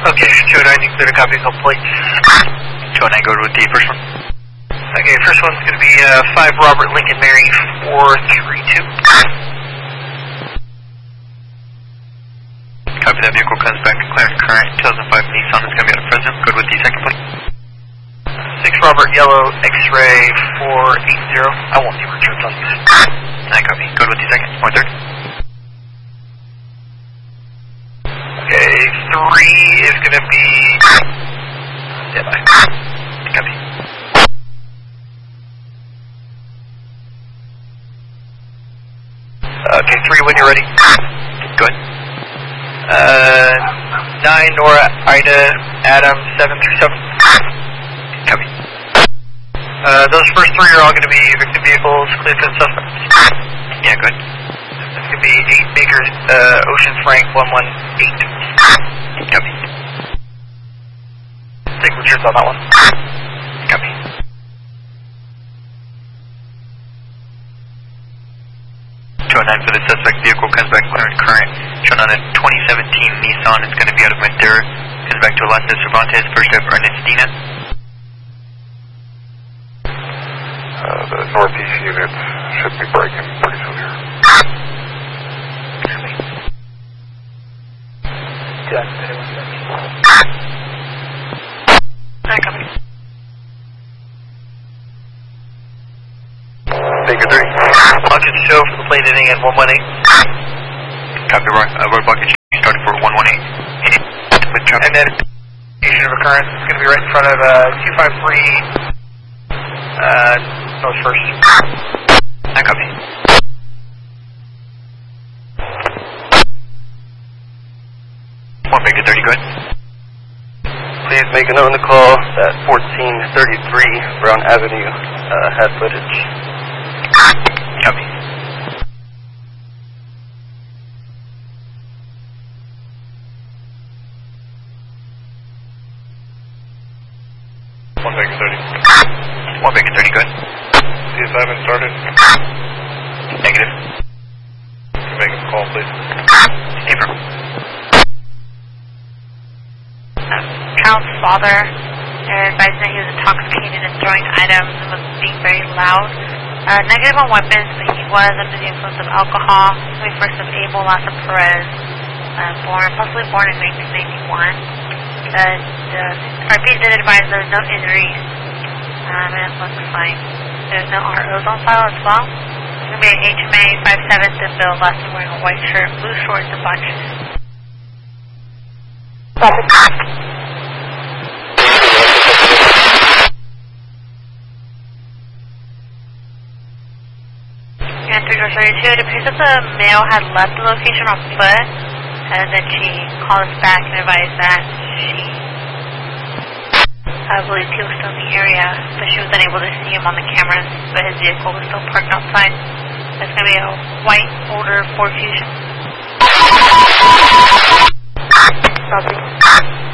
Okay, 209, you clear to copy, couple plates. 209, go with the first one. Okay, first one's going to be 5 Robert Lincoln Mary 432. Copy, that vehicle comes back to clearance current, 2005 Nissan is going to be out of Fresno. Good with the second plate. 6 Robert Yellow X-Ray 480. I won't see returns on this. I copy, good with the second, or third. Okay, 3 is going to be... standby. Copy. Okay, 3 when you're ready. Go ahead. 9 Nora Ida Adam 737. Copy. Those first 3 are all going to be victim vehicles, clear to the suspects. Yeah, go ahead. It's going to be 8 Baker Ocean Frank 118. Copy. Signatures on that one. Copy. For the suspect vehicle comes back current, shown on a 2017 Nissan. It's going to be out of Madera. Comes back to Alonso Cervantes, first of Ernestina. The northeast unit should be breaking pretty soon here. Baker 3. Bucket show for the plate ending at 118. Copy, road bucket starting for 118. And then, location of occurrence is going to be right in front of 253 North First. I copy. One Baker 30, go ahead. Please make a note on the call that 1433 Brown Avenue had footage. Copy. One Baker 30. One Baker 30, go ahead. See assignment started. Negative. Make a call, please. Affirm. Child's father advised that he was intoxicated and throwing items and was being very loud. Negative on weapons, but he was under the influence of alcohol. 21st of Abel Lassa Perez, possibly born in 1991. RP did advise there was no injuries, and it looks fine. There's no ROs on file as well. It's going to be an HMA 57 to Bill Lassa wearing a white shirt, blue shorts, and black shoes. And 332, it appears that the male had left the location on foot, and then she called us back and advised that I believe he was still in the area, but she was unable to see him on the cameras, but his vehicle was still parked outside. It's going to be a white, older Ford Fusion. Copy.